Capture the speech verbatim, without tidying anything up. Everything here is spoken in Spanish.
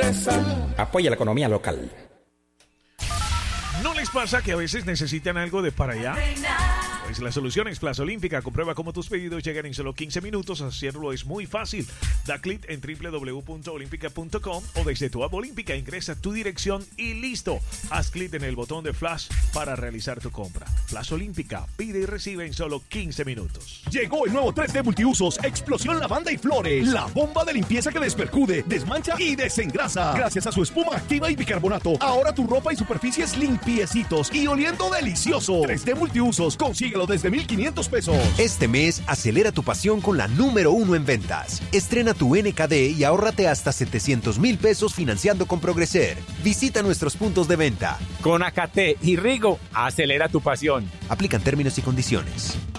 Expresa. Apoya la economía local. ¿No les pasa que a veces necesitan algo de para allá? Pues la solución es Plaza Olímpica. Comprueba cómo tus pedidos llegan en solo quince minutos. Hacerlo es muy fácil. Da clic en doble u doble u doble u punto olímpica punto com o desde tu app Olímpica ingresa tu dirección y listo. Haz clic en el botón de flash para realizar tu compra. Plaza Olímpica. Pide y recibe en solo quince minutos. Llegó el nuevo tres D Multiusos Explosión Lavanda y Flores. La bomba de limpieza que despercude, desmancha y desengrasa. Gracias a su espuma activa y bicarbonato, ahora tu ropa y superficies limpiecitos y oliendo delicioso. tres D Multiusos. Consíguelo desde mil quinientos pesos. Este mes, acelera tu pasión con la número uno en ventas. Estrena tu N K D y ahórrate hasta setecientos mil pesos financiando con Progreser. Visita nuestros puntos de venta. Con A K T y Rigo, acelera tu pasión. Aplican términos y condiciones.